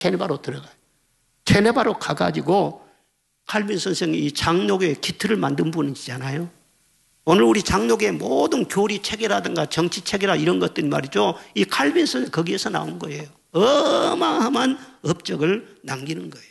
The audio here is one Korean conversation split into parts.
제네바로 들어가요. 제네바로 가가지고 칼빈 선생이 이 장로교의 기틀을 만든 분이잖아요. 오늘 우리 장로교의 모든 교리 체계라든가 정치 체계라 이런 것들이 말이죠. 이 칼빈 선생 거기에서 나온 거예요. 어마어마한 업적을 남기는 거예요.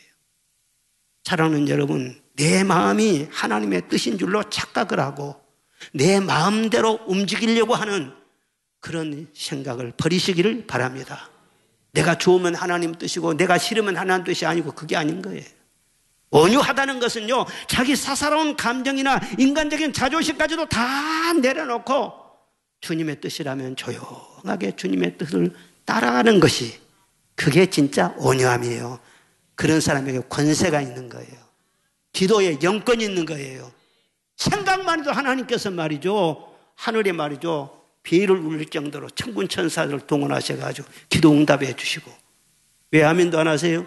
사랑하는 여러분, 내 마음이 하나님의 뜻인 줄로 착각을 하고 내 마음대로 움직이려고 하는 그런 생각을 버리시기를 바랍니다. 내가 좋으면 하나님 뜻이고 내가 싫으면 하나님 뜻이 아니고 그게 아닌 거예요. 온유하다는 것은요, 자기 사사로운 감정이나 인간적인 자존심까지도 다 내려놓고 주님의 뜻이라면 조용하게 주님의 뜻을 따라가는 것이, 그게 진짜 온유함이에요. 그런 사람에게 권세가 있는 거예요. 기도에 영권이 있는 거예요. 생각만 해도 하나님께서 말이죠, 하늘에 말이죠, 비를 울릴 정도로 천군 천사들을 동원하셔가지고 기도 응답해 주시고. 왜 아멘도 안 하세요?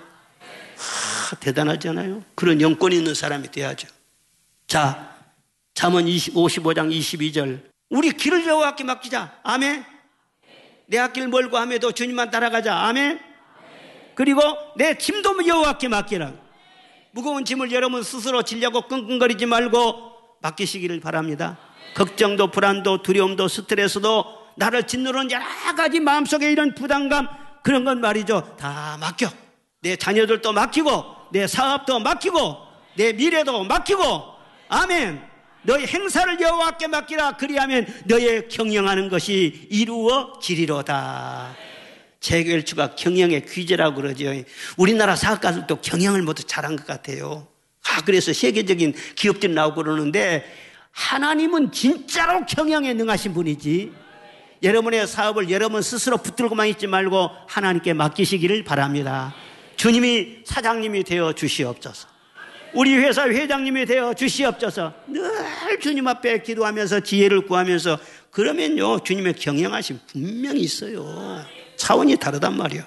대단하잖아요. 그런 영권이 있는 사람이 돼야죠. 자, 잠언 55장 22절. 우리 길을 여호와께 맡기자. 아멘. 내 앞길 멀고 함에도 주님만 따라가자. 아멘. 그리고 내 짐도 여호와께 맡기라. 무거운 짐을 여러분 스스로 지려고 끙끙거리지 말고 맡기시기를 바랍니다. 걱정도 불안도 두려움도 스트레스도 나를 짓누르는 여러 가지 마음속에 이런 부담감, 그런 건 말이죠, 다 맡겨. 내 자녀들도 맡기고 내 사업도 맡기고 내 미래도 맡기고. 아멘. 너의 행사를 여호와께 맡기라. 그리하면 너의 경영하는 것이 이루어지리로다. 재결추가 경영의 귀재라고 그러죠. 우리나라 사업가들도 경영을 모두 잘한 것 같아요. 그래서 세계적인 기업들이 나오고 그러는데, 하나님은 진짜로 경영에 능하신 분이지. 여러분의 사업을 여러분 스스로 붙들고만 있지 말고 하나님께 맡기시기를 바랍니다. 주님이 사장님이 되어 주시옵소서. 우리 회사 회장님이 되어 주시옵소서. 늘 주님 앞에 기도하면서 지혜를 구하면서, 그러면요, 주님의 경영하심 분명히 있어요. 차원이 다르단 말이야.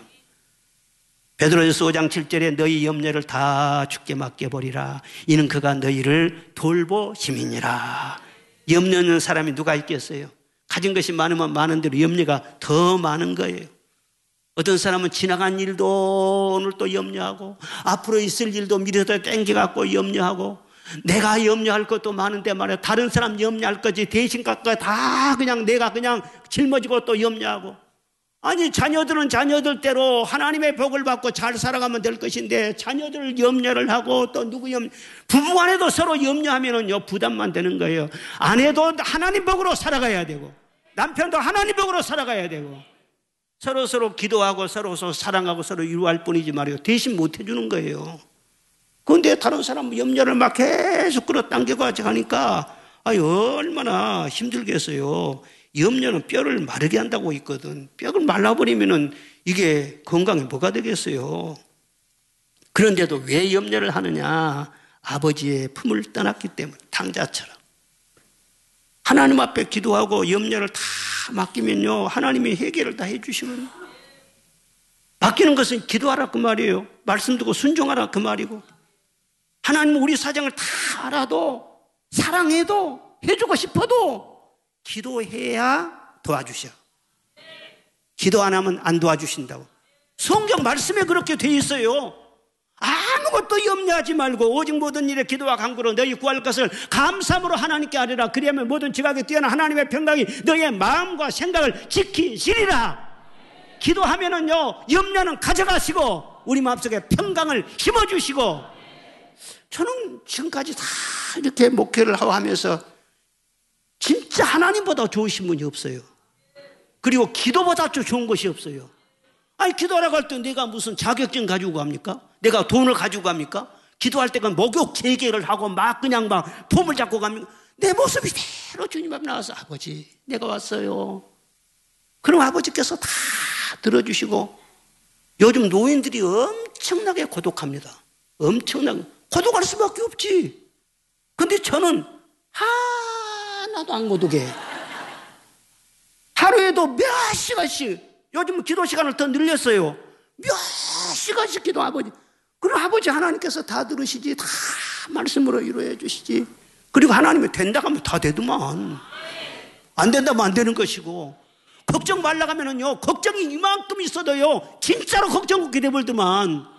베드로전서 5장 7절에 너희 염려를 다 주께 맡겨버리라. 이는 그가 너희를 돌보심이니라. 염려 있는 사람이 누가 있겠어요? 가진 것이 많으면 많은 대로 염려가 더 많은 거예요. 어떤 사람은 지나간 일도 오늘 또 염려하고, 앞으로 있을 일도 미래도 땡겨갖고 염려하고, 내가 염려할 것도 많은데 말이야, 다른 사람 염려할 거지 대신 갖고 다 그냥 내가 그냥 짊어지고 또 염려하고. 아니, 자녀들은 자녀들대로 하나님의 복을 받고 잘 살아가면 될 것인데, 자녀들 염려를 하고 또 누구 부부간에도 서로 염려하면은요, 부담만 되는 거예요. 아내도 하나님 복으로 살아가야 되고, 남편도 하나님 복으로 살아가야 되고, 서로 기도하고 서로 사랑하고 서로 이루할 뿐이지 말이에요. 대신 못 해주는 거예요. 그런데 다른 사람은 염려를 막 계속 끌어당기고 하니까, 얼마나 힘들겠어요. 염려는 뼈를 마르게 한다고 있거든. 뼈를 말라버리면은 이게 건강에 뭐가 되겠어요. 그런데도 왜 염려를 하느냐? 아버지의 품을 떠났기 때문에, 탕자처럼. 하나님 앞에 기도하고 염려를 다 맡기면요, 하나님이 해결을 다 해주시거든요. 맡기는 것은 기도하라 그 말이에요. 말씀 듣고 순종하라 그 말이고, 하나님은 우리 사정을 다 알아도, 사랑해도, 해주고 싶어도 기도해야 도와주셔. 기도 안 하면 안 도와주신다고. 성경 말씀에 그렇게 돼 있어요. 아무것도 염려하지 말고 오직 모든 일에 기도와 간구로 너희 구할 것을 감사함으로 하나님께 아뢰라. 그리하면 모든 지각에 뛰어난 하나님의 평강이 너희의 마음과 생각을 지키시리라. 기도하면은요, 염려는 가져가시고 우리 마음속에 평강을 심어주시고. 저는 지금까지 다 이렇게 목회를 하고 하면서 진짜 하나님보다 좋으신 분이 없어요. 그리고 기도보다 좋은 것이 없어요. 아니, 기도하라고 할 때 내가 무슨 자격증 가지고 갑니까? 내가 돈을 가지고 갑니까? 기도할 때가 목욕 재개를 하고 막 그냥 막 폼을 잡고 갑니까? 내 모습이 대로 주님 앞에 나와서, 아버지, 내가 왔어요. 그럼 아버지께서 다 들어주시고. 요즘 노인들이 엄청나게 고독합니다. 엄청나게. 고독할 수밖에 없지. 근데 저는 하나도 안 고독해. 하루에도 몇 시간씩, 요즘 기도 시간을 더 늘렸어요. 몇 시간씩 기도. 아버지, 그럼 아버지 하나님께서 다 들으시지, 다 말씀으로 이루어 주시지. 그리고 하나님이 된다고 하면 다 되더만. 안 된다면 안 되는 것이고. 걱정 말라고 하면은요, 걱정이 이만큼 있어도요, 진짜로 걱정 없게 돼버리더만.